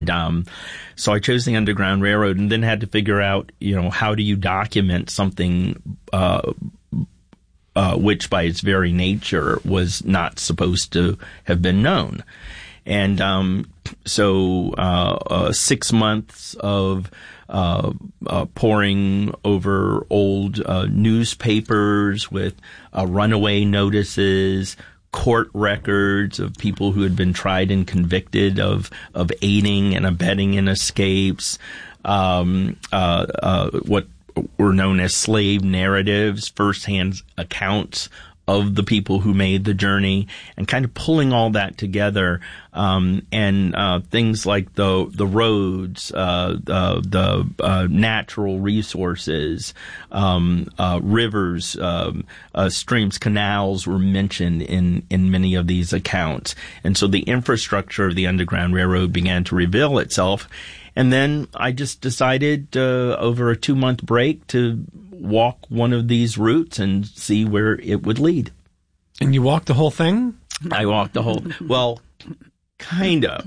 So I chose the Underground Railroad, and then had to figure out, how do you document something which by its very nature was not supposed to have been known. And so 6 months of poring over old newspapers with runaway notices, court records of people who had been tried and convicted of aiding and abetting in escapes, what were known as slave narratives, firsthand accounts of the people who made the journey, and kind of pulling all that together, and things like the roads, the natural resources, rivers, streams, canals were mentioned in many of these accounts. And so the infrastructure of the Underground Railroad began to reveal itself. And then I just decided over a 2-month break to walk one of these routes and see where it would lead. And you walked the whole thing? I walked the whole, well, kind of.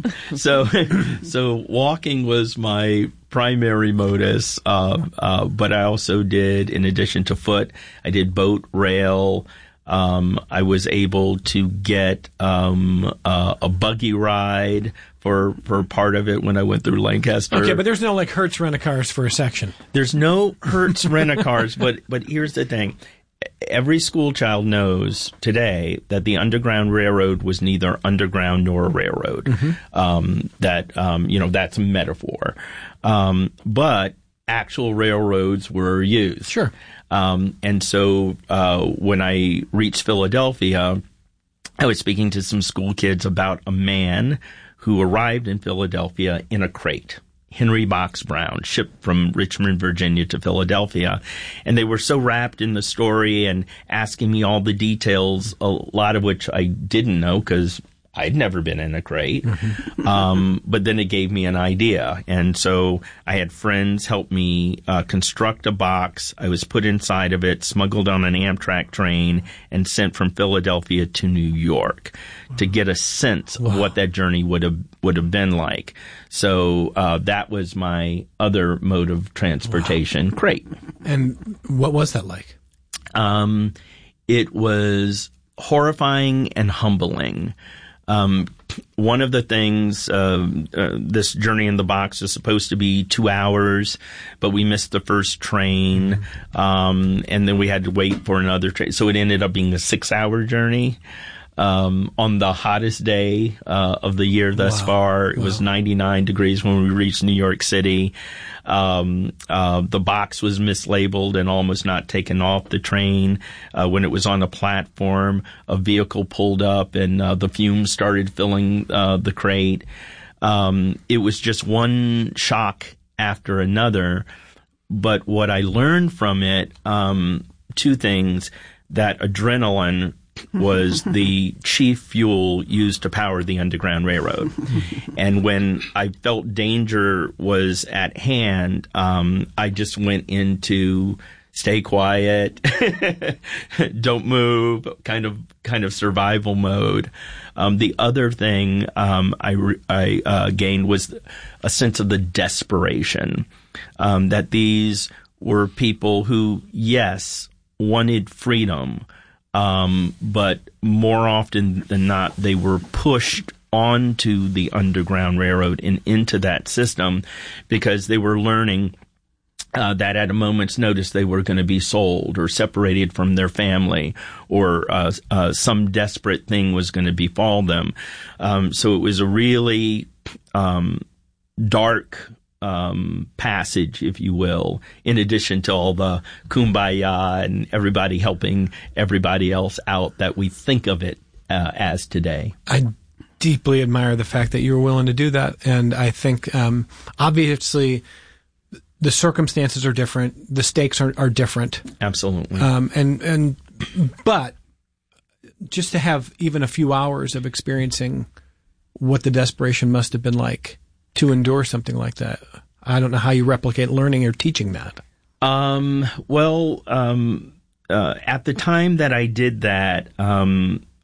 So walking was my primary modus, but I also did, in addition to foot, I did boat, rail. I was able to get a buggy ride for part of it when I went through Lancaster. Okay, but there's no like Hertz rent-a-cars for a section. There's no Hertz rent-a-cars, but here's the thing. Every school child knows today that the Underground Railroad was neither underground nor a railroad. Mm-hmm. That's a metaphor. But actual railroads were used. Sure. And so when I reached Philadelphia, I was speaking to some school kids about a man who arrived in Philadelphia in a crate, Henry Box Brown, shipped from Richmond, Virginia to Philadelphia. And they were so wrapped in the story and asking me all the details, a lot of which I didn't know because I'd never been in a crate. Mm-hmm. But then it gave me an idea. And so I had friends help me construct a box. I was put inside of it, smuggled on an Amtrak train, and sent from Philadelphia to New York to get a sense of what that journey would have been like. So that was my other mode of transportation, crate. And what was that like? It was horrifying and humbling. One of the things, this journey in the box is supposed to be 2 hours, but we missed the first train, and then we had to wait for another train. So it ended up being a 6-hour journey. On the hottest day, of the year thus far, it was 99 degrees when we reached New York City. The box was mislabeled and almost not taken off the train. When it was on a platform, a vehicle pulled up and the fumes started filling the crate. It was just one shock after another. But what I learned from it, 2 things: that adrenaline was the chief fuel used to power the Underground Railroad. And when I felt danger was at hand, I just went into stay quiet, don't move, kind of survival mode. The other thing I gained was a sense of the desperation, that these were people who, yes, wanted freedom, but more often than not, they were pushed onto the Underground Railroad and into that system because they were learning that at a moment's notice they were going to be sold or separated from their family, or some desperate thing was going to befall them. So it was a really dark passage, if you will, in addition to all the kumbaya and everybody helping everybody else out that we think of it as today. I deeply admire the fact that you were willing to do that. And I think, obviously, the circumstances are different. The stakes are different. Absolutely. But just to have even a few hours of experiencing what the desperation must have been like to endure something like that. I don't know how you replicate learning or teaching that. At the time that I did that,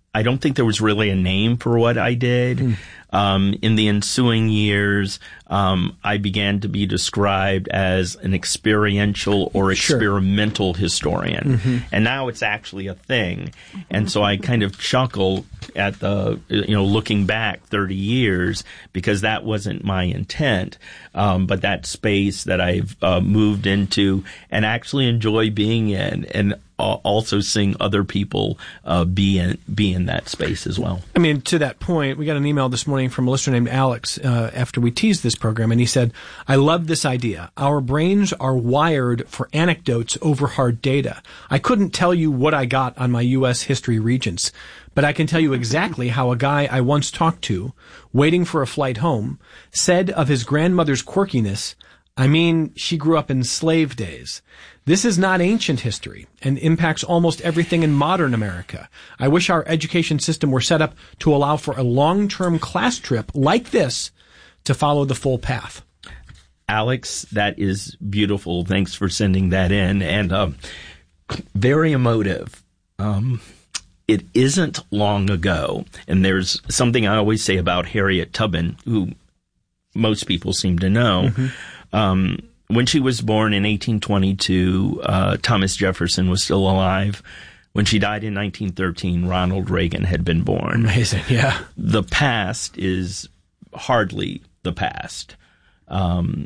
I don't think there was really a name for what I did. In the ensuing years, I began to be described as an experiential or experimental historian. And now it's actually a thing. And so I kind of chuckle at looking back 30 years, because that wasn't my intent. But that space that I've moved into and actually enjoy being in, and also seeing other people be in that space as well. I mean, to that point, we got an email this morning from a listener named Alex after we teased this program, and he said, "I love this idea. Our brains are wired for anecdotes over hard data. I couldn't tell you what I got on my U.S. history regents, but I can tell you exactly how a guy I once talked to, waiting for a flight home, said of his grandmother's quirkiness, 'I mean, she grew up in slave days.' This is not ancient history and impacts almost everything in modern America. I wish our education system were set up to allow for a long-term class trip like this to follow the full path." Alex, that is beautiful. Thanks for sending that in. And very emotive. It isn't long ago, and there's something I always say about Harriet Tubman, who most people seem to know. When she was born in 1822, Thomas Jefferson was still alive. When she died in 1913, Ronald Reagan had been born. Amazing, yeah. The past is hardly the past. I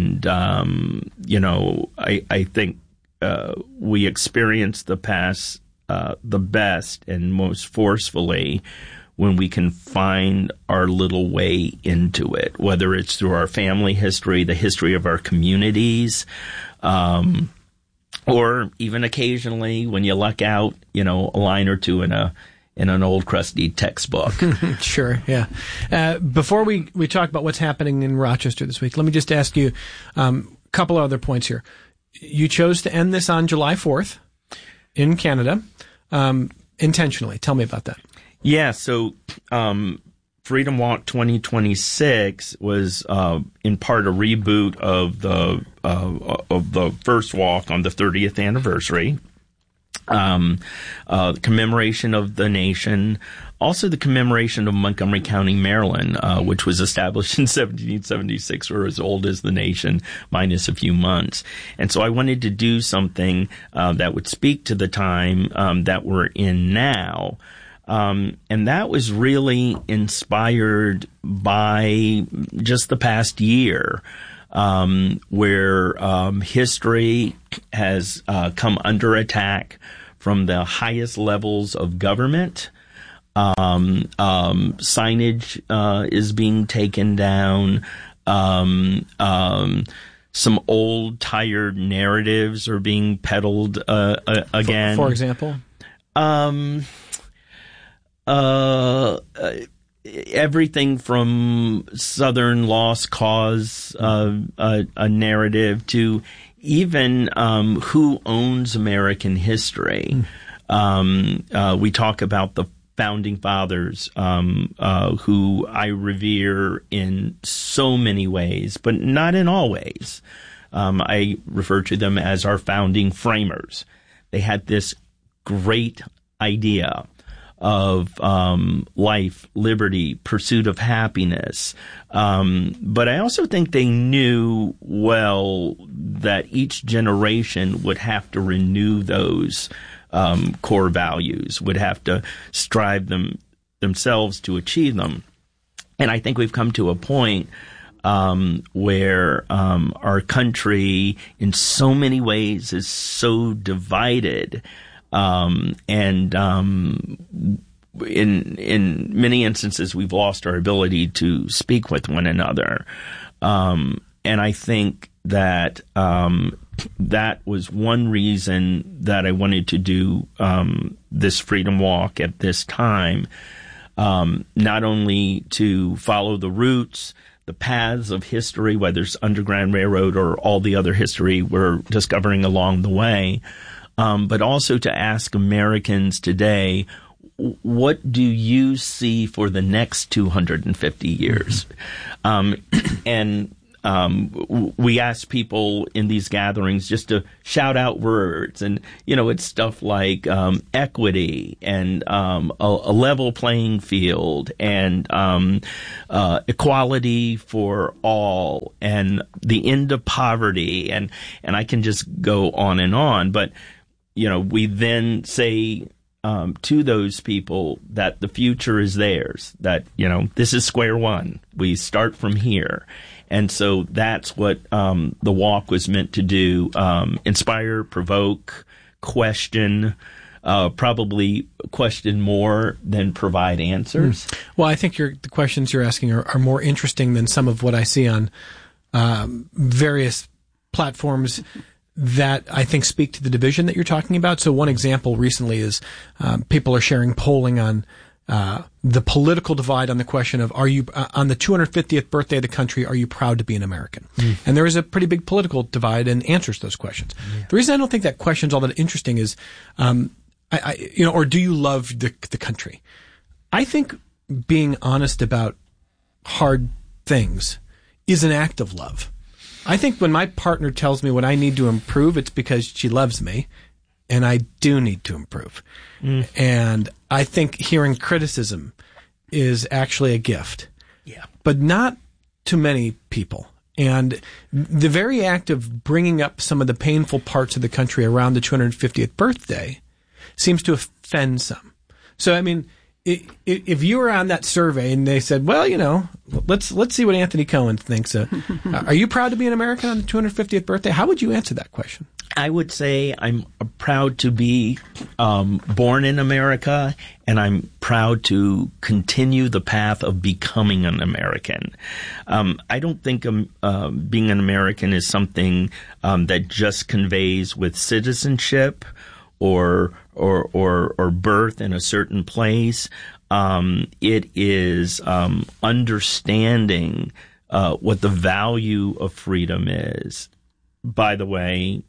think we experience the past the best and most forcefully when we can find our little way into it, whether it's through our family history, the history of our communities, or even occasionally when you luck out, a line or two in an old crusty textbook. Sure, yeah. Before we talk about what's happening in Rochester this week, let me just ask you a couple of other points here. You chose to end this on July 4th in Canada, intentionally. Tell me about that. Yeah, so Freedom Walk 2026 was in part a reboot of the first walk on the 30th anniversary, commemoration of the nation, also the commemoration of Montgomery County, Maryland, which was established in 1776, or as old as the nation, minus a few months. And so I wanted to do something that would speak to the time that we're in now. And that was really inspired by just the past year, where history has come under attack from the highest levels of government. Signage is being taken down. Some old, tired narratives are being peddled again. For example? Everything from Southern lost cause, a narrative, to even who owns American history. We talk about the founding fathers, who I revere in so many ways, but not in all ways. I refer to them as our founding framers. They had this great idea of life, liberty, pursuit of happiness. But I also think they knew well that each generation would have to renew those core values, would have to strive themselves to achieve them. And I think we've come to a point where our country in so many ways is so divided. In many instances, we've lost our ability to speak with one another. And I think that that was one reason that I wanted to do this Freedom Walk at this time, not only to follow the roots, the paths of history, whether it's Underground Railroad or all the other history we're discovering along the way, but also to ask Americans today, what do you see for the next 250 years? And we ask people in these gatherings just to shout out words, and it's stuff like equity and a level playing field and equality for all and the end of poverty, and I can just go on, but we then say to those people that the future is theirs, that this is square one, we start from here. And so that's what the walk was meant to do: inspire, provoke, question, probably question more than provide answers. Well, I think the questions you're asking are more interesting than some of what I see on various platforms that I think speak to the division that you're talking about. So one example recently is people are sharing polling on the political divide on the question of, are you, on the 250th birthday of the country, are you proud to be an American? And there is a pretty big political divide in answers to those questions. Yeah. The reason I don't think that question's all that interesting is, or do you love the country? I think being honest about hard things is an act of love. I think when my partner tells me what I need to improve, it's because she loves me, and I do need to improve. And I think hearing criticism is actually a gift. Yeah. But not to many people. And the very act of bringing up some of the painful parts of the country around the 250th birthday seems to offend some. So, I mean, if you were on that survey and they said, well, let's see what Anthony Cohen thinks. Are you proud to be an American on the 250th birthday? How would you answer that question? I would say I'm proud to be born in America, and I'm proud to continue the path of becoming an American. I don't think being an American is something that just conveys with citizenship or birth in a certain place. It is understanding what the value of freedom is. By the way,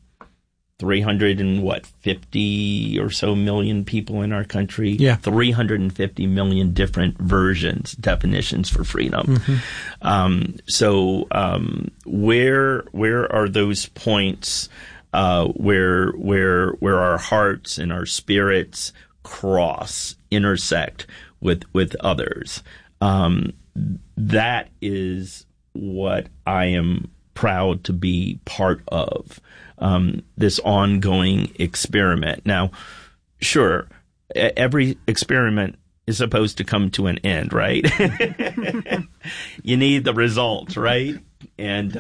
350 or so million people in our country. Yeah. 350 million different definitions for freedom. So where are those points where our hearts and our spirits intersect with others? That is what I am proud to be part of, this ongoing experiment. Now, sure, every experiment is supposed to come to an end, right? You need the results, right? And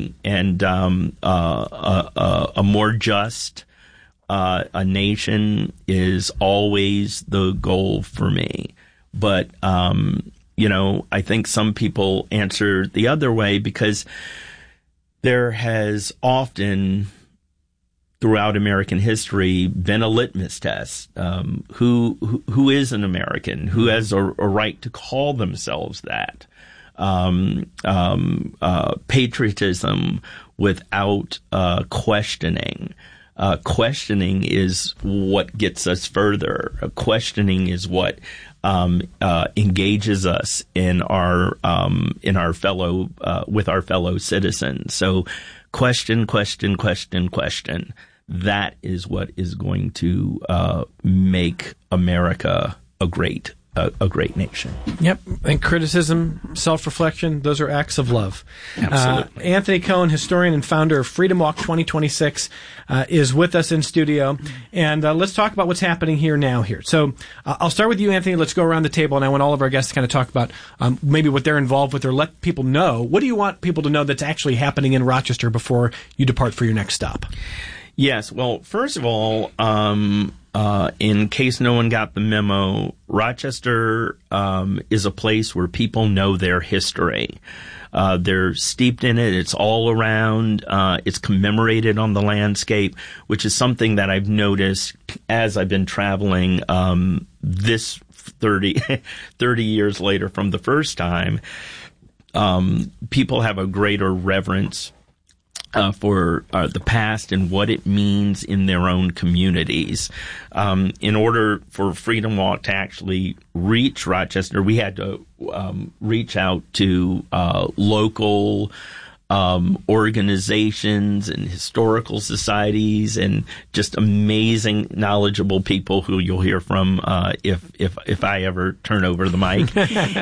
a more just a nation is always the goal for me. But I think some people answer the other way, because there has often, throughout American history, been a litmus test. Who is an American? Who has a right to call themselves that? Patriotism without questioning. Questioning is what gets us further. Questioning is what engages us in our fellow with our fellow citizens. So, question. That is what is going to make America a great nation. Yep. And criticism, self-reflection, those are acts of love. Absolutely. Anthony Cohen, historian and founder of Freedom Walk 2026, is with us in studio. And let's talk about what's happening here now here. So I'll start with you, Anthony. Let's go around the table, and I want all of our guests to kind of talk about maybe what they're involved with, or let people know. What do you want people to know that's actually happening in Rochester before you depart for your next stop? Yes. Well, first of all, in case no one got the memo, Rochester is a place where people know their history. They're steeped in it. It's all around. It's commemorated on the landscape, which is something that I've noticed as I've been traveling this 30 years later from the first time. People have a greater reverence for the past and what it means in their own communities. In order for Freedom Walk to actually reach Rochester, we had to reach out to local organizations and historical societies and just amazing, knowledgeable people who you'll hear from if I ever turn over the mic.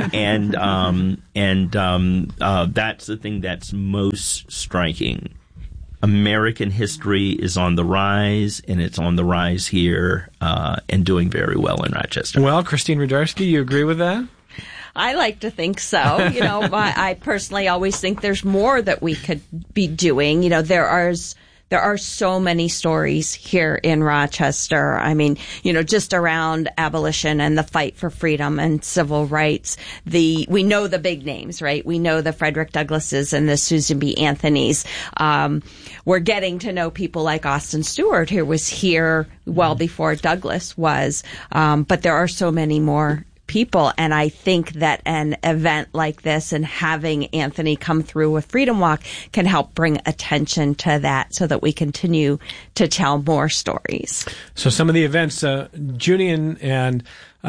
and that's the thing that's most striking. American history is on the rise, and it's on the rise here and doing very well in Rochester. Well, Christine Rudarski, you agree with that? I like to think so. I personally always think there's more that we could be doing. There are so many stories here in Rochester. I mean, just around abolition and the fight for freedom and civil rights. We know the big names, right? We know the Frederick Douglasses and the Susan B. Anthonys. We're getting to know people like Austin Stewart, who was here well before Douglas was. But there are so many more people. And I think that an event like this and having Anthony come through with Freedom Walk can help bring attention to that so that we continue to tell more stories. So some of the events, Judy and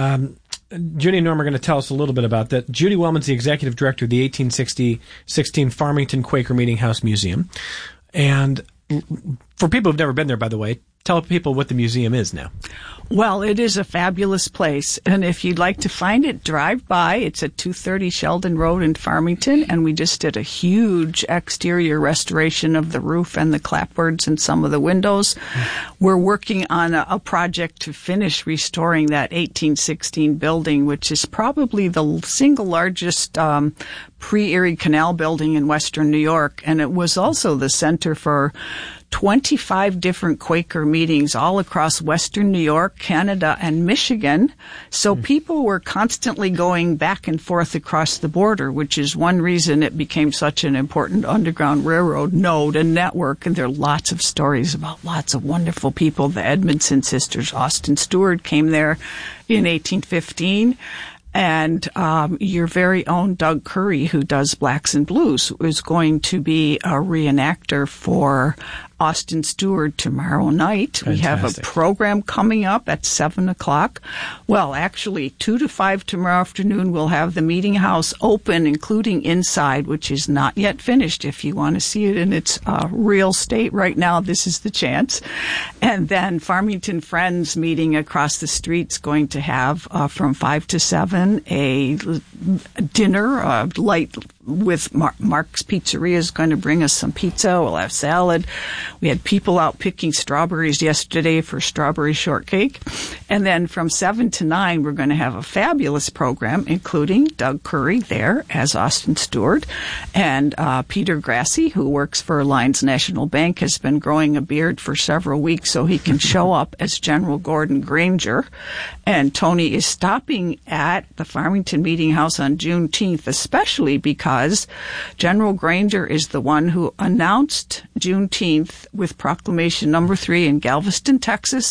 Norm are going to tell us a little bit about that. Judy Wellman's the executive director of the 1816 Farmington Quaker Meeting House Museum. And for people who've never been there, by the way, tell people what the museum is now. Well, it is a fabulous place, and if you'd like to find it, drive by. It's at 230 Sheldon Road in Farmington, and we just did a huge exterior restoration of the roof and the clapboards and some of the windows. We're working on a project to finish restoring that 1816 building, which is probably the single largest pre-Erie Canal building in Western New York, and it was also the center for 25 different Quaker meetings all across Western New York, Canada, and Michigan. So people were constantly going back and forth across the border, which is one reason it became such an important Underground Railroad node and network. And there are lots of stories about lots of wonderful people. The Edmondson sisters, Austin Stewart, came there in 1815. And your very own Doug Curry, who does Blacks and Blues, is going to be a reenactor for Austin Stewart tomorrow night. Fantastic. We have a program coming up at 7 o'clock. Well, actually, 2 to 5 tomorrow afternoon, we'll have the meeting house open, including inside, which is not yet finished. If you want to see it in its real state right now, this is the chance. And then Farmington Friends meeting across the street's going to have from 5 to 7 a dinner, light with Mark's Pizzeria is going to bring us some pizza. We'll have salad. We had people out picking strawberries yesterday for strawberry shortcake. And then from 7 to 9, we're going to have a fabulous program, including Doug Curry there as Austin Stewart. And Peter Grassi, who works for Lions National Bank, has been growing a beard for several weeks so he can show up as General Gordon Granger. And Tony is stopping at the Farmington Meeting House on Juneteenth, especially because General Granger is the one who announced Juneteenth with Proclamation Number 3 in Galveston, Texas,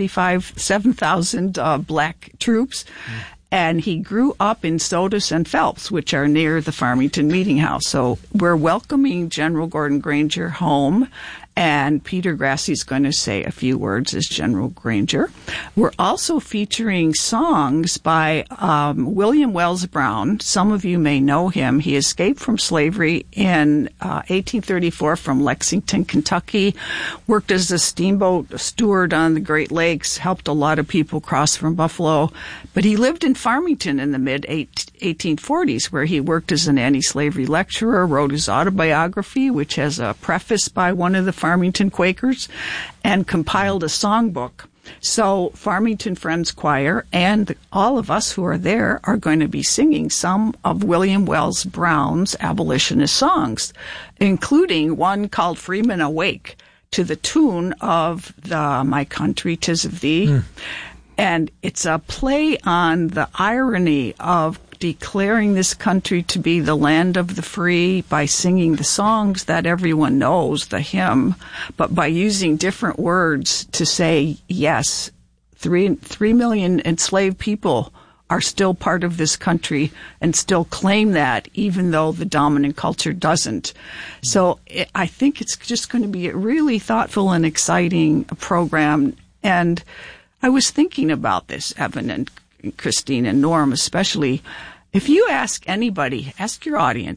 7,000 black troops. And he grew up in Sodus and Phelps, which are near the Farmington Meeting House. So we're welcoming General Gordon Granger home. And Peter Grassi is going to say a few words as General Granger. We're also featuring songs by William Wells Brown. Some of you may know him. He escaped from slavery in 1834 from Lexington, Kentucky, worked as a steamboat steward on the Great Lakes, helped a lot of people cross from Buffalo. But he lived in Farmington in the mid-1840s, where he worked as an anti-slavery lecturer, wrote his autobiography, which has a preface by one of the Farmington Quakers, and compiled a songbook. So Farmington Friends Choir and all of us who are there are going to be singing some of William Wells Brown's abolitionist songs, including one called Freeman Awake, to the tune of the My Country 'Tis of Thee. And it's a play on the irony of declaring this country to be the land of the free by singing the songs that everyone knows, the hymn, but by using different words to say, yes, 3 million enslaved people are still part of this country and still claim that, even though the dominant culture doesn't. So I think it's just going to be a really thoughtful and exciting program. And I was thinking about this, Evan and Christine and Norm especially. If you ask anybody, ask your audience,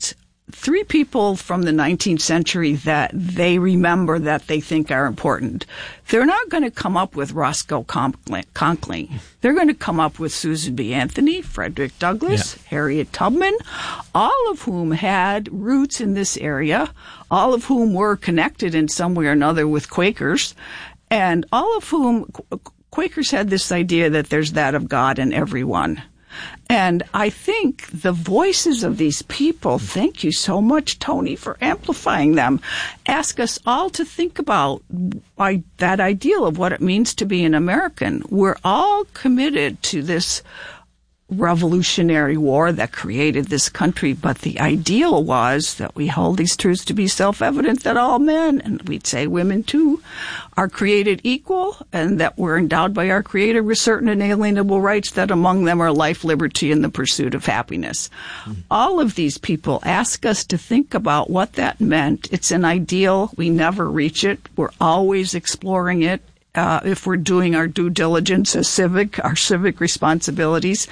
three people from the 19th century that they remember that they think are important. They're not going to come up with Roscoe Conkling. They're going to come up with Susan B. Anthony, Frederick Douglass, Harriet Tubman, all of whom had roots in this area, all of whom were connected in some way or another with Quakers, and all of whom Quakers had this idea that there's that of God in everyone. And I think the voices of these people, thank you so much, Tony, for amplifying them, ask us all to think about that ideal of what it means to be an American. We're all committed to this Revolutionary War that created this country, but the ideal was that we hold these truths to be self-evident, that all men, and we'd say women too, are created equal, and that we're endowed by our Creator with certain inalienable rights, that among them are life, liberty, and the pursuit of happiness. All of these people ask us to think about what that meant. It's an ideal. We never reach it. We're always exploring it. If we're doing our due diligence as our civic responsibilities,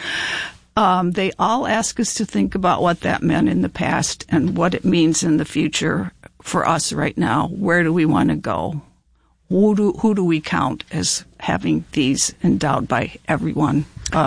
they all ask us to think about what that meant in the past and what it means in the future for us right now. Where do we want to go? Who do we count as having these endowed by everyone?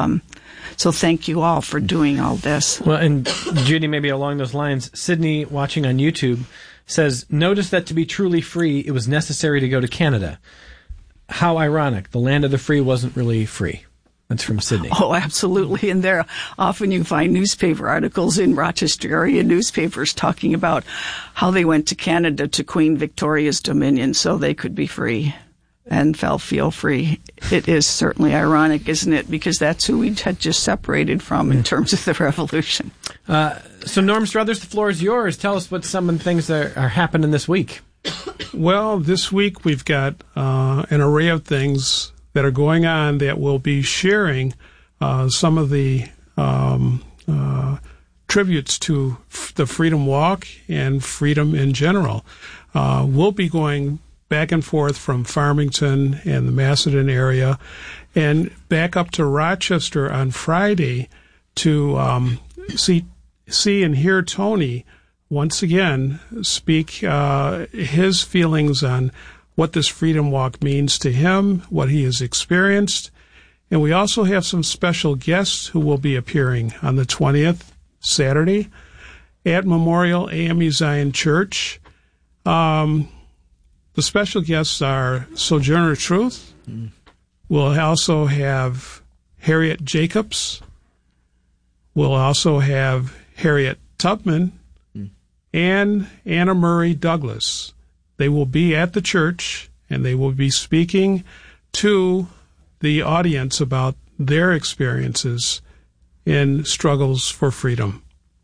So thank you all for doing all this. Well, and Judy, maybe along those lines, Sydney, watching on YouTube, says, notice that to be truly free, it was necessary to go to Canada. How ironic. The land of the free wasn't really free. That's from Sydney. Oh, absolutely. And there, often you find newspaper articles in Rochester area newspapers talking about how they went to Canada to Queen Victoria's dominion so they could be free and feel free. It is certainly ironic, isn't it? Because that's who we had just separated from in terms of the revolution. So Norm Struthers, the floor is yours. Tell us what some of the things that are happening this week. Well, this week we've got an array of things that are going on that we'll be sharing some of the tributes to the Freedom Walk and freedom in general. We'll be going back and forth from Farmington and the Macedon area and back up to Rochester on Friday to see and hear Tony once again speak his feelings on what this Freedom Walk means to him, what he has experienced. And we also have some special guests who will be appearing on the 20th, Saturday, at Memorial AME Zion Church. The special guests are Sojourner Truth. We'll also have Harriet Jacobs. We'll also have Harriet Tubman and Anna Murray Douglas. They will be at the church, and they will be speaking to the audience about their experiences in struggles for freedom.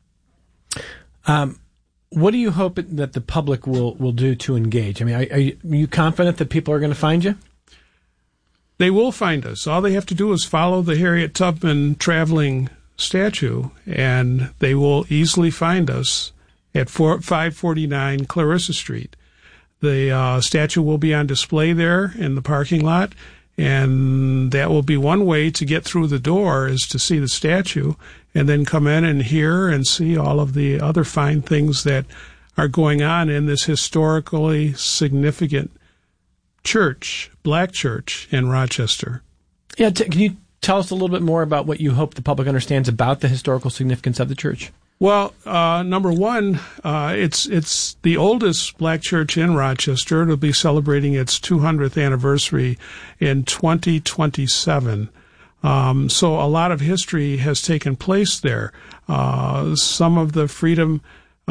What do you hope that the public will do to engage? I mean, are you confident that people are going to find you? They will find us. All they have to do is follow the Harriet Tubman traveling statue, and they will easily find us at 549 Clarissa Street. The statue will be on display there in the parking lot, and that will be one way to get through the door, is to see the statue and then come in and hear and see all of the other fine things that are going on in this historically significant church, black church in Rochester. Yeah, can you tell us a little bit more about what you hope the public understands about the historical significance of the church? Well, number one, it's the oldest black church in Rochester. It'll be celebrating its 200th anniversary in 2027. So a lot of history has taken place there. Some of the freedom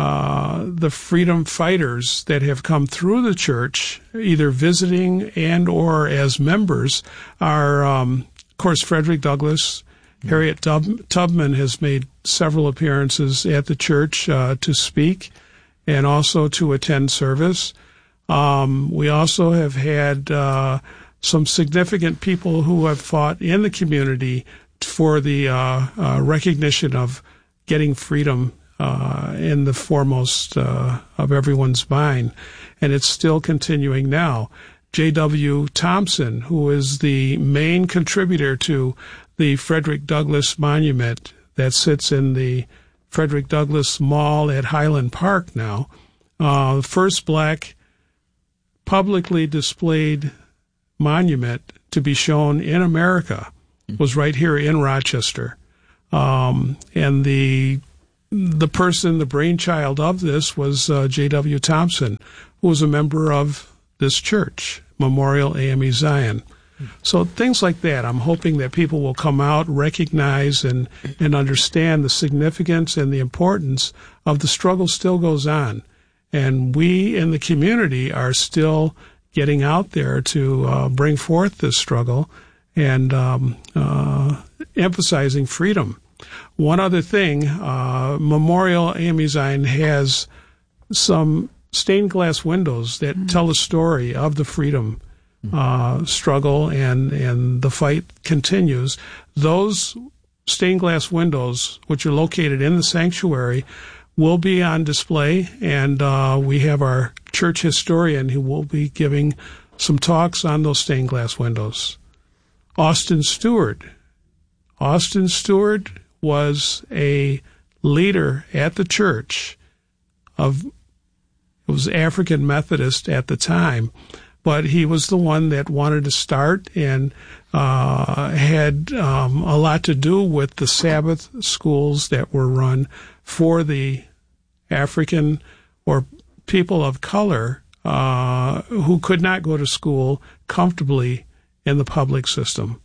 fighters that have come through the church, either visiting and or as members, are, of course, Frederick Douglass. Harriet Tubman has made several appearances at the church to speak and also to attend service. We also have had some significant people who have fought in the community for the recognition of getting freedom in the foremost of everyone's mind. And it's still continuing now. J.W. Thompson, who is the main contributor to the Frederick Douglass Monument that sits in the Frederick Douglass Mall at Highland Park now. The first black publicly displayed monument to be shown in America was right here in Rochester. And the person, the brainchild of this was J.W. Thompson, who was a member of this church, Memorial AME Zion. So things like that, I'm hoping that people will come out, recognize, and understand the significance and the importance of the struggle still goes on. And we in the community are still getting out there to bring forth this struggle and emphasizing freedom. One other thing, Memorial AME Zion has some stained glass windows that tell a story of the freedom struggle, and the fight continues. Those stained glass windows, which are located in the sanctuary, will be on display, and we have our church historian who will be giving some talks on those stained glass windows. Austin Stewart was a leader at the church it was African Methodist at the time, but he was the one that wanted to start and had a lot to do with the Sabbath schools that were run for the African or people of color who could not go to school comfortably in the public system.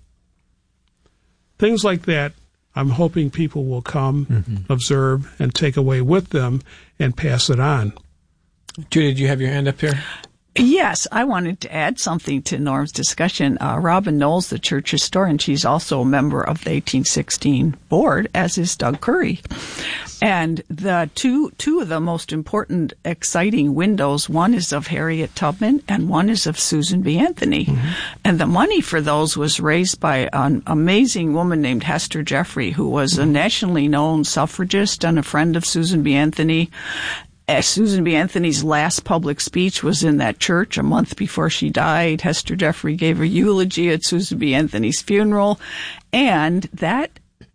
Things like that, I'm hoping people will come, observe, and take away with them and pass it on. Judy, did you have your hand up here? Yes, I wanted to add something to Norm's discussion. Robin Knowles, the church historian, she's also a member of the 1816 board, as is Doug Curry. And the two of the most important, exciting windows, one is of Harriet Tubman and one is of Susan B. Anthony. And the money for those was raised by an amazing woman named Hester Jeffrey, who was a nationally known suffragist and a friend of Susan B. Anthony. Susan B. Anthony's last public speech was in that church a month before she died. Hester Jeffrey gave a eulogy at Susan B. Anthony's funeral, and that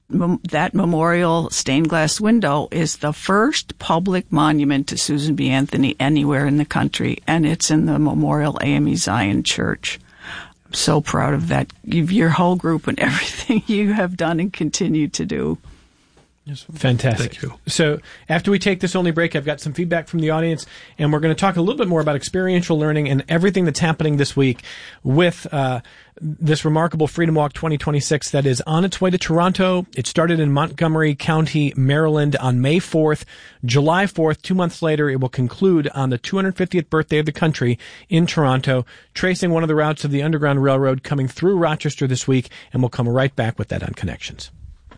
memorial stained glass window is the first public monument to Susan B. Anthony anywhere in the country, and it's in the Memorial AME Zion Church. I'm so proud of that, your whole group and everything you have done and continue to do. Fantastic. Thank you. So after we take this only break, I've got some feedback from the audience, and we're going to talk a little bit more about experiential learning and everything that's happening this week with this remarkable Freedom Walk 2026 that is on its way to Toronto. It started in Montgomery County, Maryland on May 4th. July 4th, 2 months later, it will conclude on the 250th birthday of the country in Toronto, tracing one of the routes of the Underground Railroad coming through Rochester this week, and we'll come right back with that on Connections.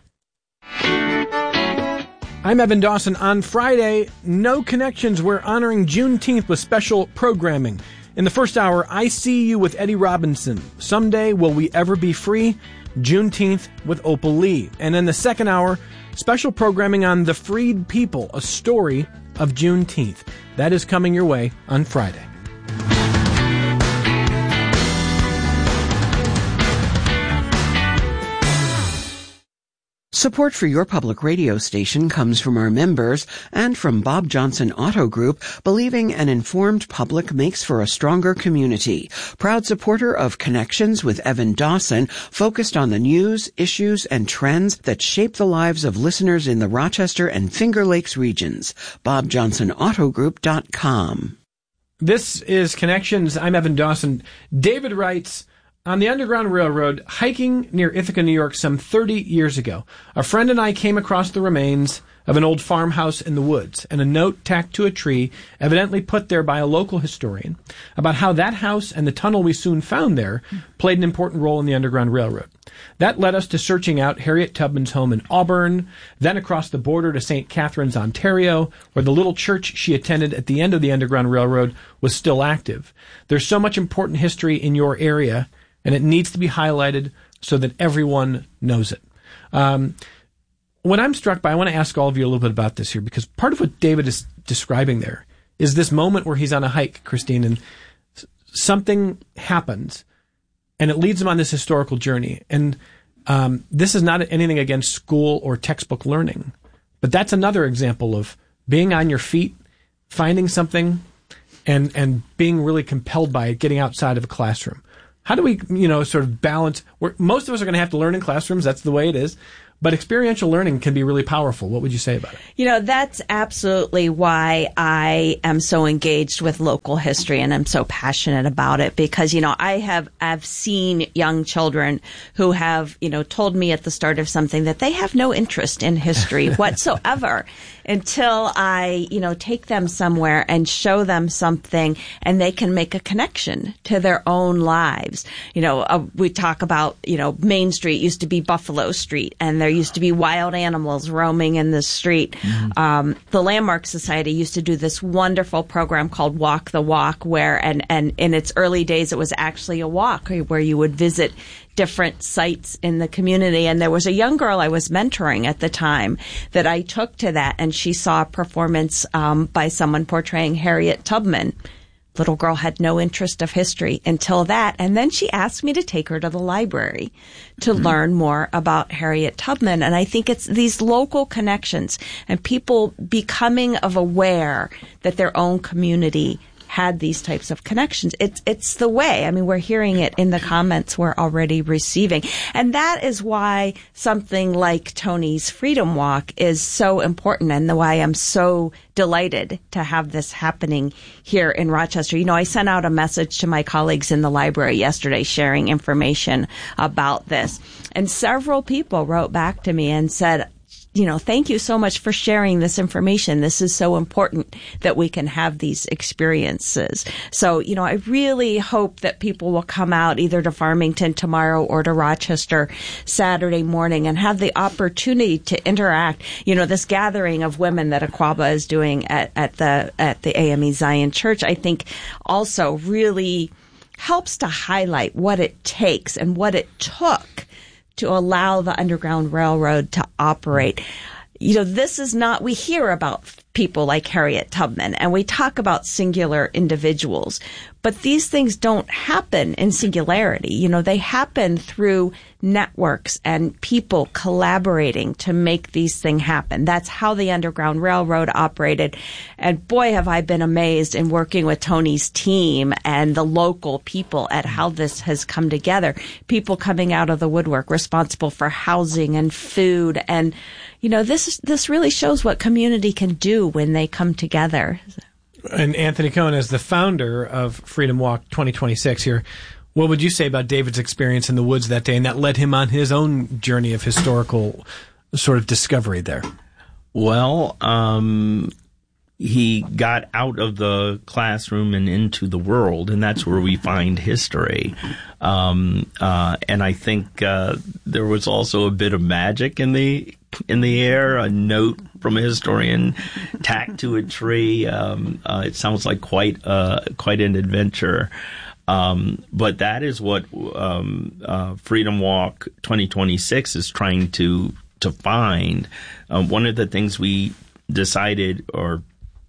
I'm Evan Dawson. On Friday, No Connections, we're honoring Juneteenth with special programming. In the first hour, I See You with Eddie Robinson. Someday, Will We Ever Be Free? Juneteenth with Opal Lee. And in the second hour, special programming on The Freed People, a story of Juneteenth. That is coming your way on Friday. Support for your public radio station comes from our members and from Bob Johnson Auto Group, believing an informed public makes for a stronger community. Proud supporter of Connections with Evan Dawson, focused on the news, issues, and trends that shape the lives of listeners in the Rochester and Finger Lakes regions. BobJohnsonAutoGroup.com. This is Connections. I'm Evan Dawson. David writes, on the Underground Railroad, hiking near Ithaca, New York, some 30 years ago, a friend and I came across the remains of an old farmhouse in the woods and a note tacked to a tree, evidently put there by a local historian, about how that house and the tunnel we soon found there played an important role in the Underground Railroad. That led us to searching out Harriet Tubman's home in Auburn, then across the border to St. Catharines, Ontario, where the little church she attended at the end of the Underground Railroad was still active. There's so much important history in your area, and it needs to be highlighted so that everyone knows it. What I'm struck by, I want to ask all of you a little bit about this here, because part of what David is describing there is this moment where he's on a hike, Christine, and something happens, and it leads him on this historical journey. And this is not anything against school or textbook learning, But that's another example of being on your feet, finding something, and being really compelled by it, getting outside of a classroom. How do we, sort of balance? Most of us are going to have to learn in classrooms. That's the way it is. But experiential learning can be really powerful. What would you say about it? That's absolutely why I am so engaged with local history and I'm so passionate about it because, I've seen young children who have, told me at the start of something that they have no interest in history whatsoever until I, take them somewhere and show them something and they can make a connection to their own lives. We talk about, Main Street used to be Buffalo Street and there used to be wild animals roaming in the street. Mm-hmm. The Landmark Society used to do this wonderful program called Walk the Walk where, and in its early days, it was actually a walk where you would visit different sites in the community. And there was a young girl I was mentoring at the time that I took to that, and she saw a performance by someone portraying Harriet Tubman. Little girl had no interest of history until that. And then she asked me to take her to the library to learn more about Harriet Tubman. And I think it's these local connections and people becoming aware that their own community had these types of connections. It's the way. I mean, we're hearing it in the comments we're already receiving. And that is why something like Tony's Freedom Walk is so important and why I'm so delighted to have this happening here in Rochester. I sent out a message to my colleagues in the library yesterday sharing information about this. And several people wrote back to me and said, thank you so much for sharing this information. This is so important that we can have these experiences. So, I really hope that people will come out either to Farmington tomorrow or to Rochester Saturday morning and have the opportunity to interact. This gathering of women that Aquaba is doing at the AME Zion Church, I think also really helps to highlight what it takes and what it took to allow the Underground Railroad to operate. This is not, we hear about people like Harriet Tubman and we talk about singular individuals, but these things don't happen in singularity. They happen through networks and people collaborating to make these things happen. That's how the Underground Railroad operated. And boy, have I been amazed in working with Tony's team and the local people at how this has come together. People coming out of the woodwork responsible for housing and food. And, this really shows what community can do when they come together. And Anthony Cohen, as the founder of Freedom Walk 2026 here, what would you say about David's experience in the woods that day and that led him on his own journey of historical sort of discovery there? Well, he got out of the classroom and into the world, and that's where we find history. And I think there was also a bit of magic in the air, a note from a historian tacked to a tree. It sounds like quite an adventure. But that is what Freedom Walk 2026 is trying to find. One of the things we decided, or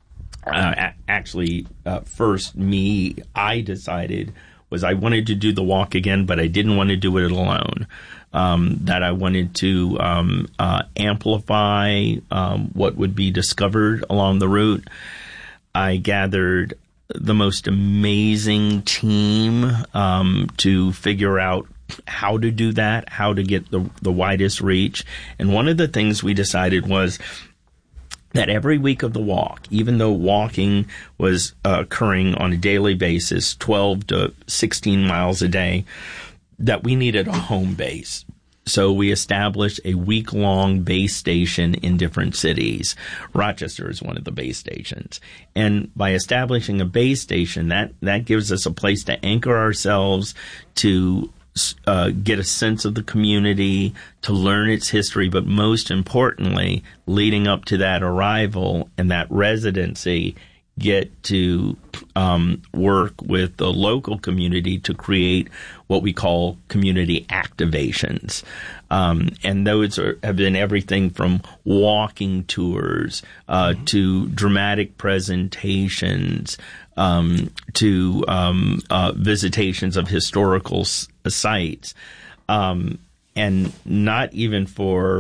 I decided, was I wanted to do the walk again, but I didn't want to do it alone. That I wanted to amplify what would be discovered along the route. I gathered the most amazing team to figure out how to do that, how to get the widest reach. And one of the things we decided was that every week of the walk, even though walking was occurring on a daily basis, 12 to 16 miles a day, that we needed a home base. So we established a week-long base station in different cities. Rochester is one of the base stations. And by establishing a base station, that gives us a place to anchor ourselves, to get a sense of the community, to learn its history, but most importantly, leading up to that arrival and that residency, get to work with the local community to create what we call community activations. And those have been everything from walking tours to dramatic presentations to visitations of historical sites. And not even for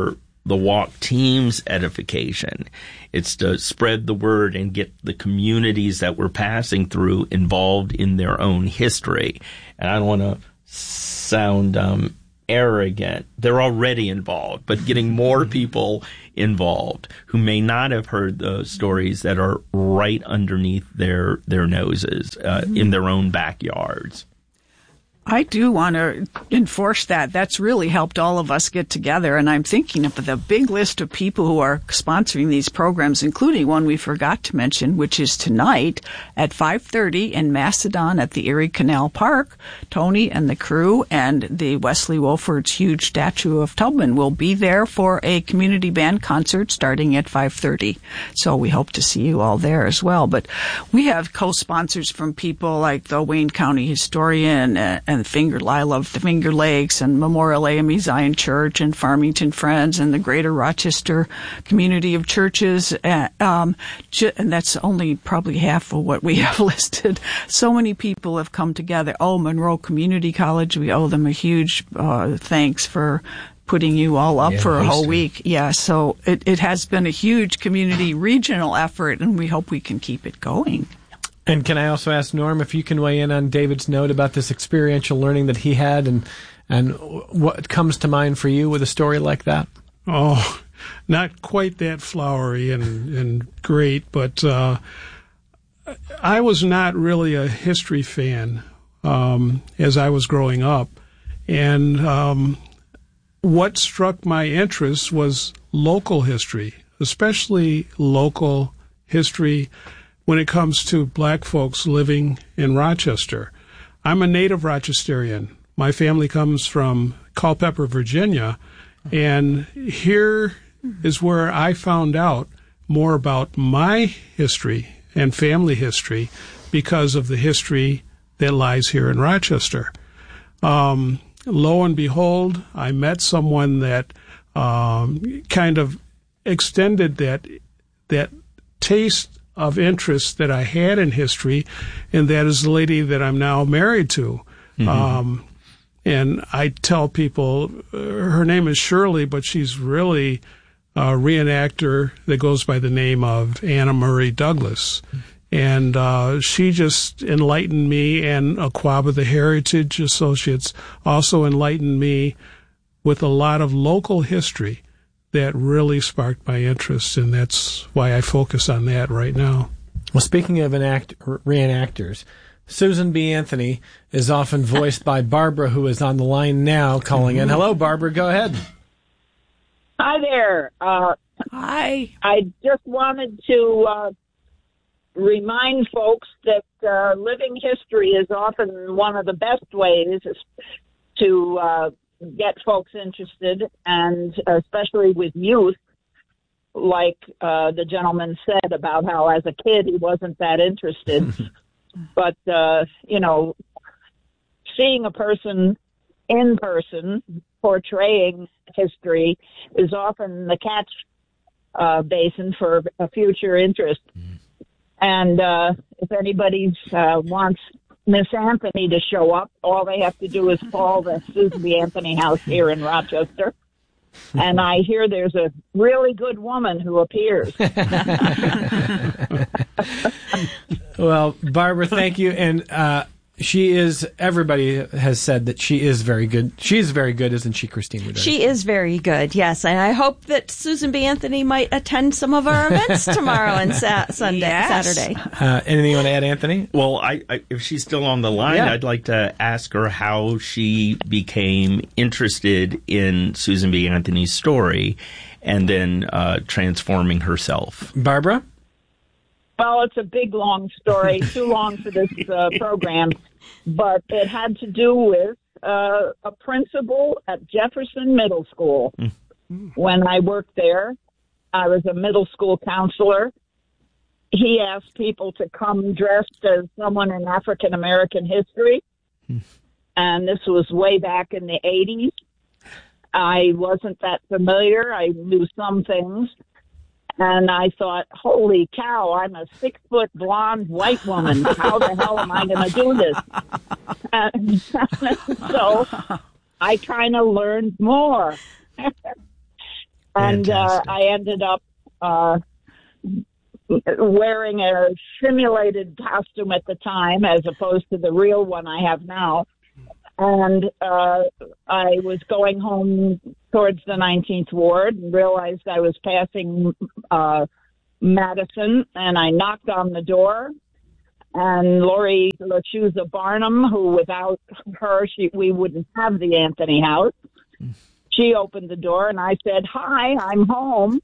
the walk team's edification. It's to spread the word and get the communities that we're passing through involved in their own history. And I don't want to sound arrogant. They're already involved, but getting more people involved who may not have heard the stories that are right underneath their noses in their own backyards. I do want to enforce that. That's really helped all of us get together. And I'm thinking of the big list of people who are sponsoring these programs, including one we forgot to mention, which is tonight at 5:30 in Macedon at the Erie Canal Park. Tony and the crew and the Wesley Wolford's huge statue of Tubman will be there for a community band concert starting at 5:30. So we hope to see you all there as well. But we have co-sponsors from people like the Wayne County Historian and I love the Finger Lakes and Memorial AME Zion Church and Farmington Friends and the Greater Rochester Community of Churches. And that's only probably half of what we have listed. So many people have come together. Oh, Monroe Community College, we owe them a huge thanks for putting you all up for a whole week. Yeah, so it has been a huge community regional effort, and we hope we can keep it going. And can I also ask Norm if you can weigh in on David's note about this experiential learning that he had and what comes to mind for you with a story like that? Oh, not quite that flowery and great, but I was not really a history fan as I was growing up. And what struck my interest was local history, especially local history when it comes to black folks living in Rochester. I'm a native Rochesterian. My family comes from Culpeper, Virginia, and here is where I found out more about my history and family history because of the history that lies here in Rochester. Lo and behold, I met someone that kind of extended that taste of interest that I had in history, and that is the lady that I'm now married to. Mm-hmm. And I tell people her name is Shirley, but she's really a reenactor that goes by the name of Anna Murray Douglas. And she just enlightened me, and Aquaba, the Heritage Associates, also enlightened me with a lot of local history that really sparked my interest, and that's why I focus on that right now. Well, speaking of reenactors, Susan B. Anthony is often voiced by Barbara, who is on the line now calling in. Hello, Barbara. Go ahead. Hi there. Hi. I just wanted to remind folks that living history is often one of the best ways to get folks interested, and especially with youth, like the gentleman said about how as a kid he wasn't that interested. But, seeing a person in person portraying history is often the catch basin for a future interest. And if anybody wants Miss Anthony to show up, all they have to do is call the Susan B. Anthony House here in Rochester. And I hear there's a really good woman who appears. Well, Barbara, thank you. And everybody has said that she is very good. She is very good, isn't she, Christina? She is very good, yes. And I hope that Susan B. Anthony might attend some of our events tomorrow and Sunday, Yes. Saturday. Anything you want to add, Anthony? Well, I if she's still on the line, Yeah. I'd like to ask her how she became interested in Susan B. Anthony's story and then transforming herself. Barbara? Well, it's a big, long story, too long for this program, but it had to do with a principal at Jefferson Middle School. When I worked there, I was a middle school counselor. He asked people to come dressed as someone in African American history, and this was way back in the 80s. I wasn't that familiar. I knew some things. And I thought, holy cow, I'm a 6-foot blonde white woman. How the hell am I going to do this? And so I kind of learned more. And I ended up wearing a simulated costume at the time as opposed to the real one I have now. And I was going home towards the 19th Ward and realized I was passing Madison, and I knocked on the door. And Lori LaChusa Barnum, who without her, we wouldn't have the Anthony House. She opened the door, and I said, "Hi, I'm home."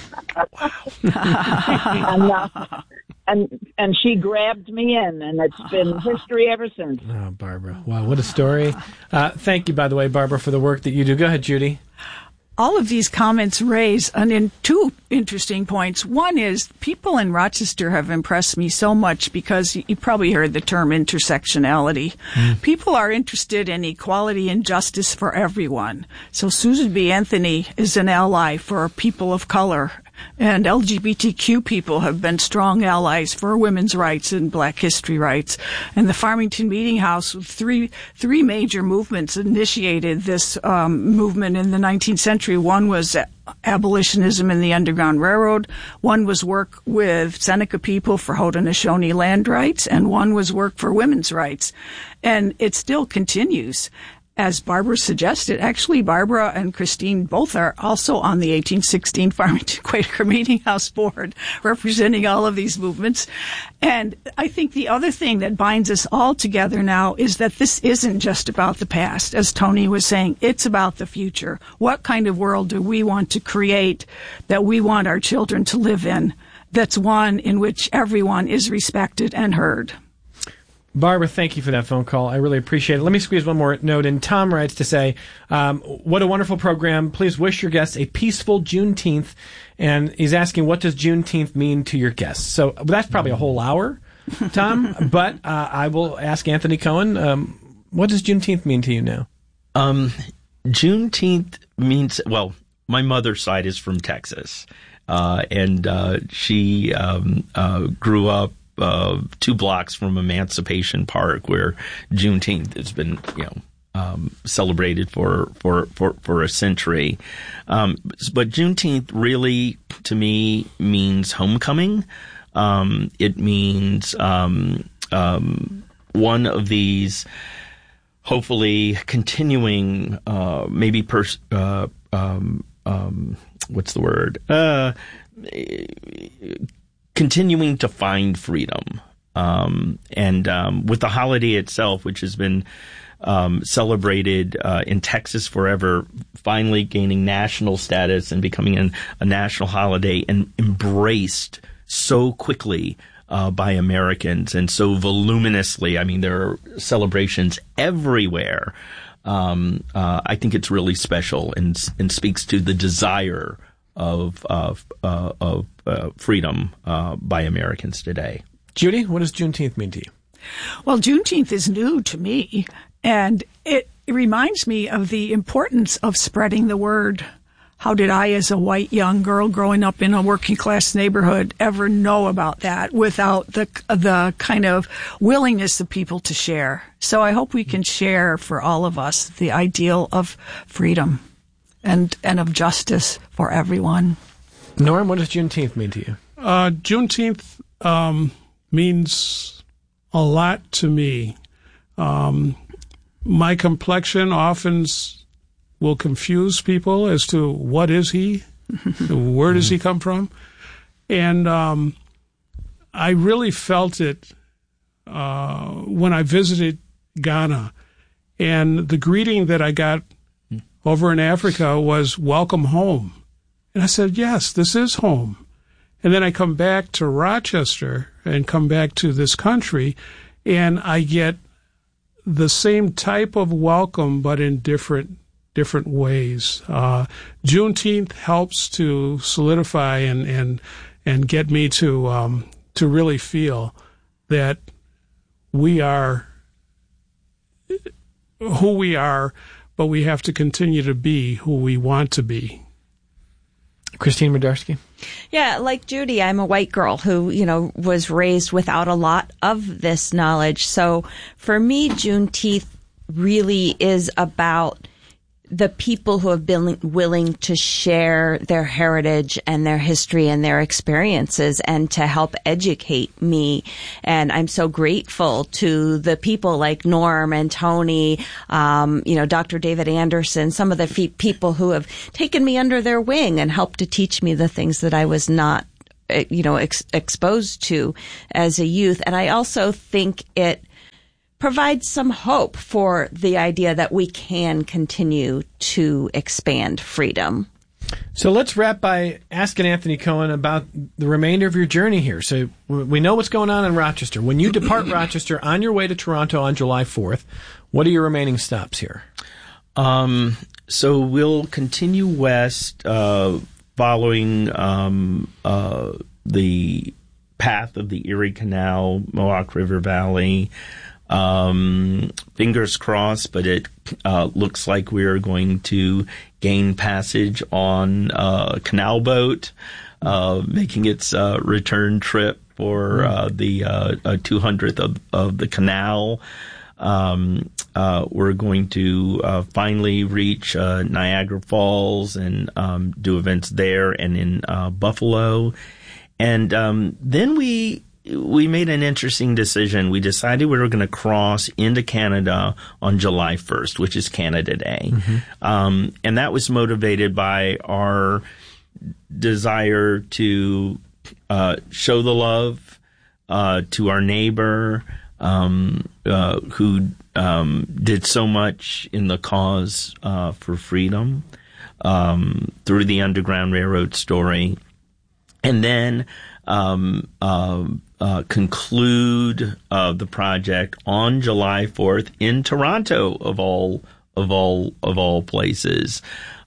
and she grabbed me in, and it's been history ever since. Oh, Barbara. Wow, what a story. Thank you, by the way, Barbara, for the work that you do. Go ahead, Judy. All of these comments raise two interesting points. One is people in Rochester have impressed me so much because you probably heard the term intersectionality. People are interested in equality and justice for everyone. So Susan B. Anthony is an ally for people of color, and LGBTQ people have been strong allies for women's rights and Black history rights. And the Farmington Meeting House, three major movements initiated this movement in the 19th century. One was abolitionism in the Underground Railroad. One was work with Seneca people for Haudenosaunee land rights, and one was work for women's rights. And it still continues. As Barbara suggested, actually, Barbara and Christine both are also on the 1816 Farmington Quaker Meeting House Board, representing all of these movements. And I think the other thing that binds us all together now is that this isn't just about the past. As Tony was saying, it's about the future. What kind of world do we want to create that we want our children to live in, that's one in which everyone is respected and heard? Barbara, thank you for that phone call. I really appreciate it. Let me squeeze one more note in. Tom writes to say, what a wonderful program. Please wish your guests a peaceful Juneteenth. And he's asking, what does Juneteenth mean to your guests? So that's probably a whole hour, Tom. But I will ask Anthony Cohen, what does Juneteenth mean to you now? Juneteenth means, well, my mother's side is from Texas. And she grew up 2 blocks from Emancipation Park, where Juneteenth has been, celebrated for a century. But Juneteenth really, to me, means homecoming. It means one of these, hopefully, continuing, what's the word? Continuing to find freedom. And with the holiday itself, which has been celebrated in Texas forever, finally gaining national status and becoming a national holiday, and embraced so quickly by Americans and so voluminously. I mean, there are celebrations everywhere. I think it's really special and speaks to the desire of freedom by Americans today. Judy, what does Juneteenth mean to you? Well, Juneteenth is new to me, and it reminds me of the importance of spreading the word. How did I, as a white young girl growing up in a working class neighborhood, ever know about that without the kind of willingness of people to share? So I hope we can share for all of us the ideal of freedom and of justice for everyone. Norm, what does Juneteenth mean to you? Juneteenth means a lot to me. My complexion often will confuse people as to what is he, where does he come from, and I really felt it when I visited Ghana, and the greeting that I got over in Africa was "Welcome home," and I said, "Yes, this is home." And then I come back to Rochester and come back to this country, and I get the same type of welcome, but in different ways. Juneteenth helps to solidify and get me to really feel that we are who we are, but we have to continue to be who we want to be. Christine Madarsky? Yeah, like Judy, I'm a white girl who, was raised without a lot of this knowledge. So for me, Juneteenth really is about the people who have been willing to share their heritage and their history and their experiences and to help educate me. And I'm so grateful to the people like Norm and Tony, Dr. David Anderson, some of the people who have taken me under their wing and helped to teach me the things that I was not exposed to as a youth. And I also think it provides some hope for the idea that we can continue to expand freedom. So let's wrap by asking Anthony Cohen about the remainder of your journey here. So we know what's going on in Rochester. When you depart Rochester on your way to Toronto on July 4th, what are your remaining stops here? So we'll continue west, following the path of the Erie Canal, Mohawk River Valley. Fingers crossed, but it looks like we're going to gain passage on a canal boat, making its return trip for the 200th of the canal. We're going to finally reach Niagara Falls and do events there and in Buffalo. And then we made an interesting decision. We decided we were going to cross into Canada on July 1st, which is Canada Day. Mm-hmm. And that was motivated by our desire to show the love to our neighbor who did so much in the cause for freedom through the Underground Railroad story. And then conclude the project on July 4th in Toronto, of all places.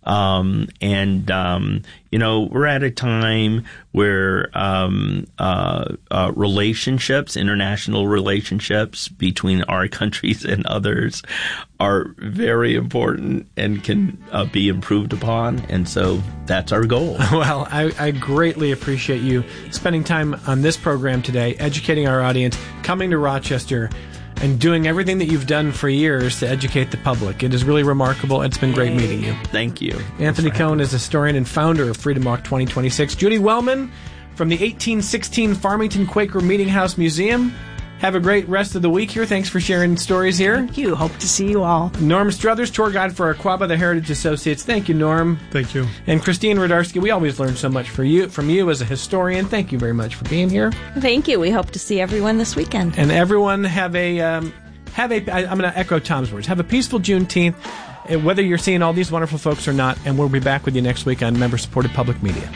We're at a time where relationships, international relationships between our countries and others are very important and can be improved upon. And so that's our goal. Well, I greatly appreciate you spending time on this program today, educating our audience, coming to Rochester, and doing everything that you've done for years to educate the public. It is really remarkable. It's been great meeting you. Thank you. Anthony Cohen is historian and founder of Freedom Walk 2026. Judy Wellman from the 1816 Farmington Quaker Meeting House Museum. Have a great rest of the week here. Thanks for sharing stories here. Thank you. Hope to see you all. Norm Struthers, tour guide for Aquaba, the Heritage Associates. Thank you, Norm. Thank you. And Christine Radarski, we always learn so much from you as a historian. Thank you very much for being here. Thank you. We hope to see everyone this weekend. And everyone I'm going to echo Tom's words. Have a peaceful Juneteenth, whether you're seeing all these wonderful folks or not. And we'll be back with you next week on member-supported public media.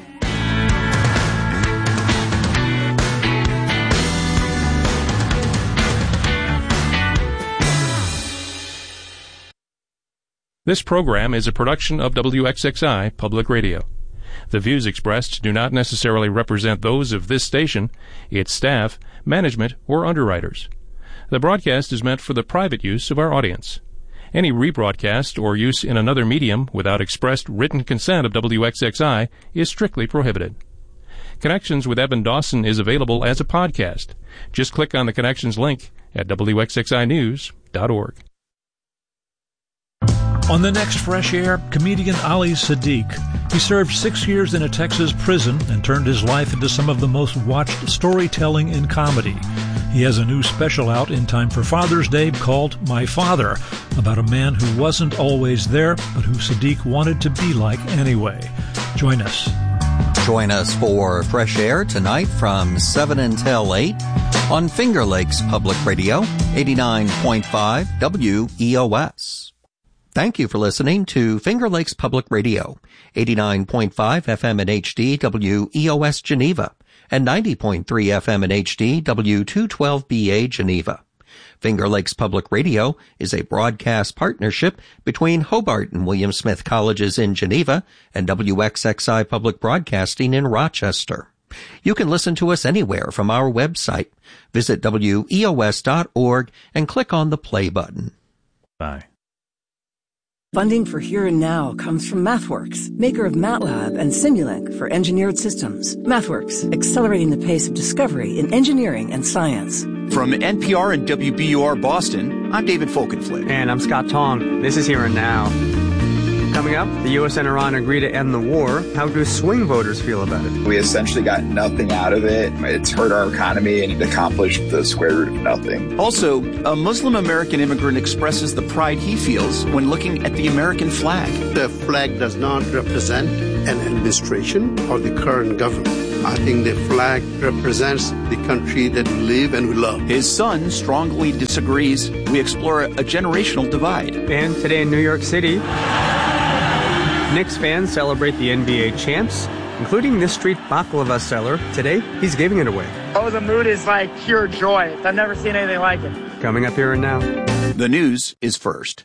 This program is a production of WXXI Public Radio. The views expressed do not necessarily represent those of this station, its staff, management, or underwriters. The broadcast is meant for the private use of our audience. Any rebroadcast or use in another medium without expressed written consent of WXXI is strictly prohibited. Connections with Evan Dawson is available as a podcast. Just click on the Connections link at WXXInews.org. On the next Fresh Air, comedian Ali Siddiq. He served 6 years in a Texas prison and turned his life into some of the most watched storytelling in comedy. He has a new special out in time for Father's Day called My Father, about a man who wasn't always there, but who Siddiq wanted to be like anyway. Join us. Join us for Fresh Air tonight from 7 until 8 on Finger Lakes Public Radio, 89.5 WEOS. Thank you for listening to Finger Lakes Public Radio, 89.5 FM in HD WEOS Geneva, and 90.3 FM in HD W212BA Geneva. Finger Lakes Public Radio is a broadcast partnership between Hobart and William Smith Colleges in Geneva and WXXI Public Broadcasting in Rochester. You can listen to us anywhere from our website. Visit WEOS.org and click on the play button. Bye. Funding for Here and Now comes from MathWorks, maker of MATLAB and Simulink for engineered systems. MathWorks, accelerating the pace of discovery in engineering and science. From NPR and WBUR Boston, I'm David Folkenflik. And I'm Scott Tong. This is Here and Now. Coming up, the U.S. and Iran agree to end the war. How do swing voters feel about it? We essentially got nothing out of it. It's hurt our economy and accomplished the square root of nothing. Also, a Muslim American immigrant expresses the pride he feels when looking at the American flag. The flag does not represent an administration or the current government. I think the flag represents the country that we live and we love. His son strongly disagrees. We explore a generational divide. And today in New York City, Knicks fans celebrate the NBA champs, including this street baklava seller. Today, he's giving it away. Oh, the mood is like pure joy. I've never seen anything like it. Coming up here and now. The news is first.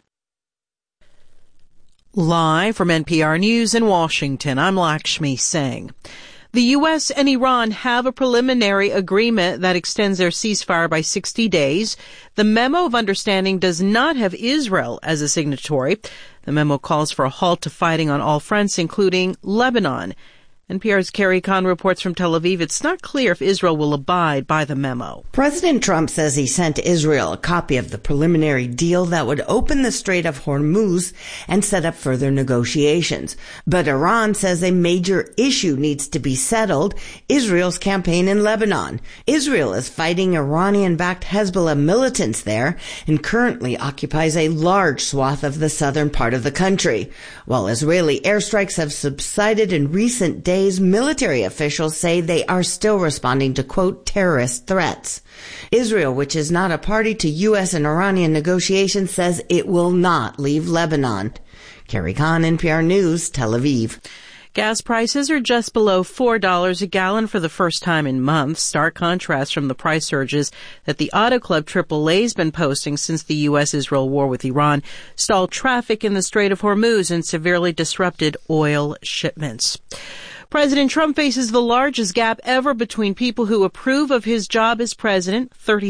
Live from NPR News in Washington, I'm Lakshmi Singh. The U.S. and Iran have a preliminary agreement that extends their ceasefire by 60 days. The memo of understanding does not have Israel as a signatory. The memo calls for a halt to fighting on all fronts, including Lebanon. NPR's Carrie Kahn reports from Tel Aviv. It's not clear if Israel will abide by the memo. President Trump says he sent Israel a copy of the preliminary deal that would open the Strait of Hormuz and set up further negotiations. But Iran says a major issue needs to be settled: Israel's campaign in Lebanon. Israel is fighting Iranian-backed Hezbollah militants there and currently occupies a large swath of the southern part of the country. While Israeli airstrikes have subsided in recent days, military officials say they are still responding to, quote, terrorist threats. Israel, which is not a party to U.S. and Iranian negotiations, says it will not leave Lebanon. Carrie Kahn, NPR News, Tel Aviv. Gas prices are just below $4 a gallon for the first time in months. Stark contrast from the price surges that the Auto Club AAA's been posting since the U.S.-Israel war with Iran stalled traffic in the Strait of Hormuz and severely disrupted oil shipments. President Trump faces the largest gap ever between people who approve of his job as president,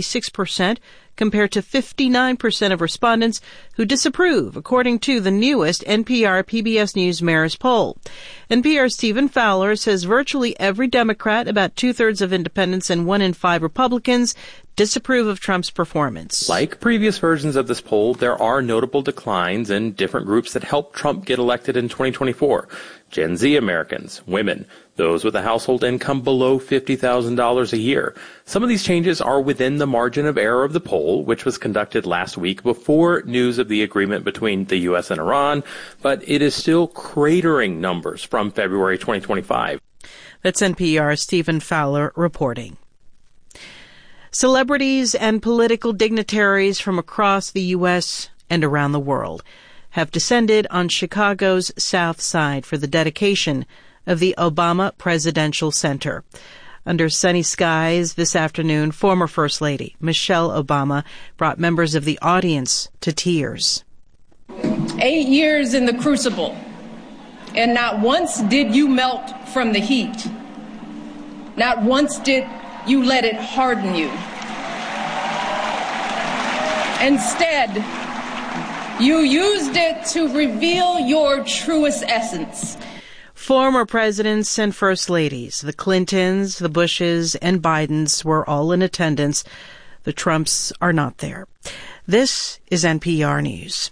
36%, compared to 59% of respondents who disapprove, according to the newest NPR PBS News Marist poll. NPR's Stephen Fowler says virtually every Democrat, about 2/3 of independents, and 1 in 5 Republicans disapprove of Trump's performance. Like previous versions of this poll, there are notable declines in different groups that helped Trump get elected in 2024. Gen Z Americans, women, those with a household income below $50,000 a year. Some of these changes are within the margin of error of the poll, which was conducted last week before news of the agreement between the U.S. and Iran, but it is still cratering numbers from February 2025. That's NPR's Stephen Fowler reporting. Celebrities and political dignitaries from across the U.S. and around the world have descended on Chicago's South Side for the dedication of the Obama Presidential Center. Under sunny skies this afternoon, former First Lady Michelle Obama brought members of the audience to tears. 8 years in the crucible, and not once did you melt from the heat. Not once did you let it harden you. Instead, you used it to reveal your truest essence. Former presidents and first ladies, the Clintons, the Bushes, and Bidens were all in attendance. The Trumps are not there. This is NPR News.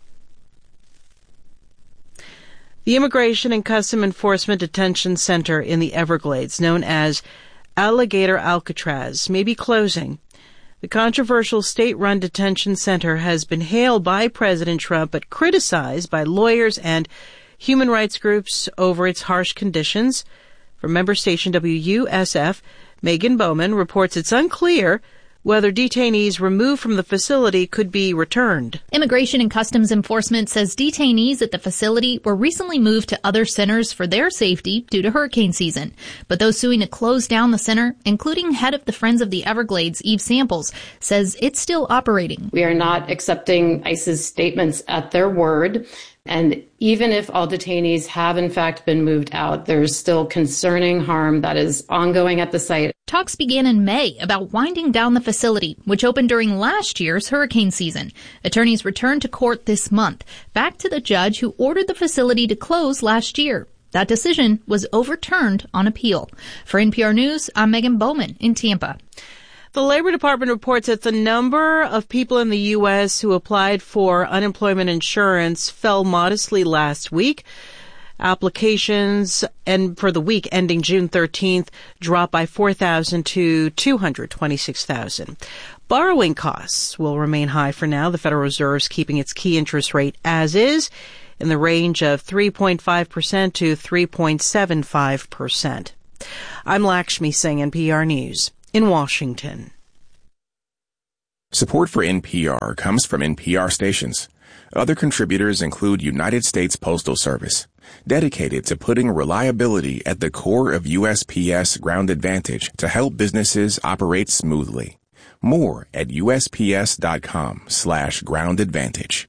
The Immigration and Custom Enforcement Detention Center in the Everglades, known as Alligator Alcatraz, may be closing. The controversial state-run detention center has been hailed by President Trump but criticized by lawyers and human rights groups over its harsh conditions. From member station WUSF, Megan Bowman reports it's unclear whether detainees removed from the facility could be returned. Immigration and Customs Enforcement says detainees at the facility were recently moved to other centers for their safety due to hurricane season. But those suing to close down the center, including head of the Friends of the Everglades, Eve Samples, says it's still operating. We are not accepting ICE's statements at their word. And even if all detainees have in fact been moved out, there's still concerning harm that is ongoing at the site. Talks began in May about winding down the facility, which opened during last year's hurricane season. Attorneys returned to court this month, back to the judge who ordered the facility to close last year. That decision was overturned on appeal. For NPR News, I'm Megan Bowman in Tampa. The Labor Department reports that the number of people in the U.S. who applied for unemployment insurance fell modestly last week. Applications and for the week ending June 13th dropped by 4,000 to 226,000. Borrowing costs will remain high for now. The Federal Reserve's keeping its key interest rate as is in the range of 3.5% to 3.75%. I'm Lakshmi Singh, NPR News in Washington. Support for NPR comes from NPR stations. Other contributors include United States Postal Service, dedicated to putting reliability at the core of USPS Ground Advantage to help businesses operate smoothly. More at USPS.com/Ground Advantage.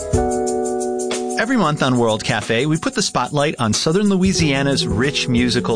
Every month on World Cafe, we put the spotlight on Southern Louisiana's rich musical